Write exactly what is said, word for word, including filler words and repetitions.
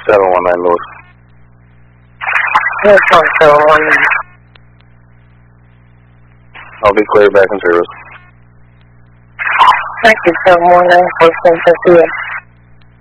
seven one nine Lewis. Yes, one seven one nine. I'll be cleared back in service. Thank you, seven one nine, four seven fifty-eight.